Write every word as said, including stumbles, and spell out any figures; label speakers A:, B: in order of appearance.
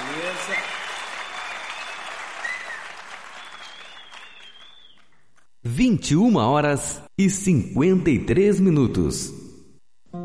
A: Beleza.
B: vinte e uma horas e cinquenta e três minutos.